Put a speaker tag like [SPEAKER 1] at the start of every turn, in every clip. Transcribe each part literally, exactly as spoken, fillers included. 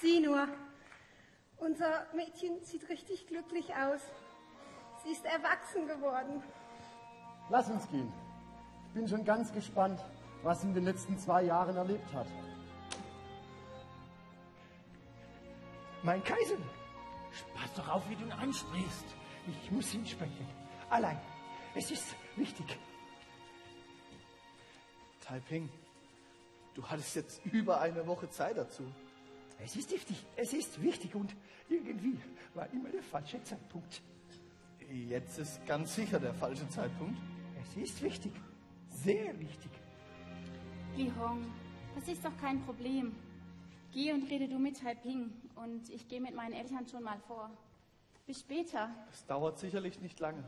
[SPEAKER 1] Sieh nur, unser Mädchen sieht richtig glücklich aus. Sie ist erwachsen geworden.
[SPEAKER 2] Lass uns gehen. Ich bin schon ganz gespannt, was sie in den letzten zwei Jahren erlebt hat.
[SPEAKER 3] Mein Kaiser, pass doch auf, wie du ihn ansprichst. Ich muss ihn sprechen. Allein. Es ist wichtig.
[SPEAKER 4] Taiping, du hattest jetzt über eine Woche Zeit dazu.
[SPEAKER 3] Es ist wichtig. Es ist wichtig und irgendwie war immer der falsche Zeitpunkt.
[SPEAKER 4] Jetzt ist ganz sicher der falsche Zeitpunkt.
[SPEAKER 3] Es ist wichtig. Sehr wichtig.
[SPEAKER 5] Li-Hong, das ist doch kein Problem. Geh und rede du mit Taiping und ich gehe mit meinen Eltern schon mal vor. Bis später.
[SPEAKER 4] Es dauert sicherlich nicht lange.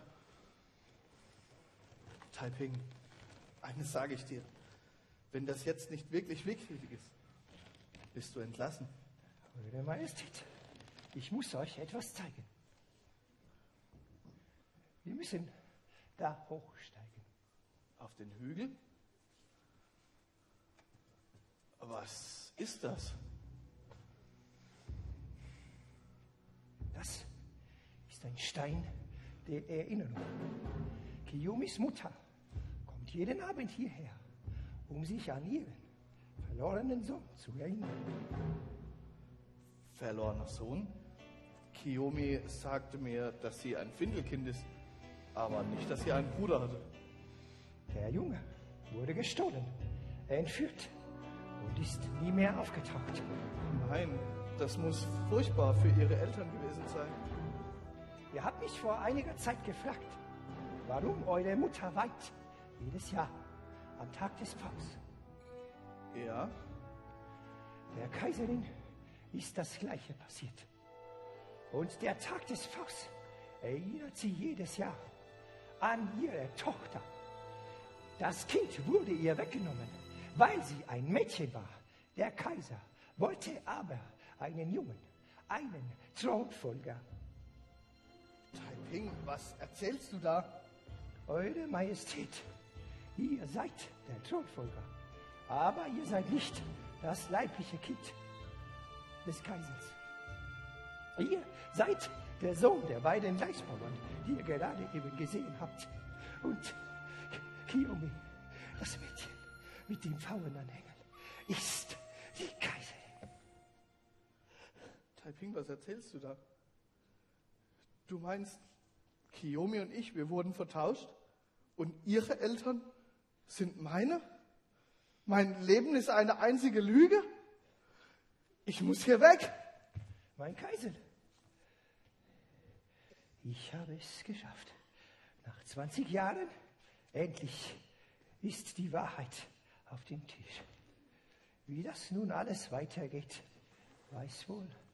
[SPEAKER 4] Taiping, eines sage ich dir. Wenn das jetzt nicht wirklich wichtig ist, bist du entlassen.
[SPEAKER 3] Eure Majestät, ich muss euch etwas zeigen. Wir müssen da hochsteigen.
[SPEAKER 4] Auf den Hügel? Was ist das?
[SPEAKER 3] Das ist ein Stein der Erinnerung. Kiyomis Mutter kommt jeden Abend hierher, um sich an ihren verlorenen Sohn zu erinnern.
[SPEAKER 4] Verlorener Sohn? Kiyomi sagte mir, dass sie ein Findelkind ist, aber nicht, dass sie einen Bruder hatte.
[SPEAKER 3] Der Junge wurde gestohlen, entführt und ist nie mehr aufgetaucht.
[SPEAKER 4] Nein, das muss furchtbar für ihre Eltern gewesen sein.
[SPEAKER 3] Ihr habt mich vor einiger Zeit gefragt, warum eure Mutter weint jedes Jahr am Tag des Pfaus.
[SPEAKER 4] Ja?
[SPEAKER 3] Der Kaiserin ist das Gleiche passiert. Und der Tag des Pfaus erinnert sie jedes Jahr an ihre Tochter. Das Kind wurde ihr weggenommen, weil sie ein Mädchen war. Der Kaiser wollte aber einen Jungen, einen Thronfolger.
[SPEAKER 4] Taiping, was erzählst du da?
[SPEAKER 3] Eure Majestät, ihr seid der Thronfolger, aber ihr seid nicht das leibliche Kind des Kaisers. Ihr seid der Sohn der beiden Gleisbauern, die ihr gerade eben gesehen habt. Und Kiyomi, das Mädchen mit dem Pfauenanhänger, ist die Kaiserin.
[SPEAKER 4] Taiping, was erzählst du da? Du meinst, Kiyomi und ich, wir wurden vertauscht? Und ihre Eltern sind meine? Mein Leben ist eine einzige Lüge? Ich muss hier weg.
[SPEAKER 3] Mein Kaiser, ich habe es geschafft. Nach zwanzig Jahren, endlich ist die Wahrheit auf dem Tisch. Wie das nun alles weitergeht, weiß wohl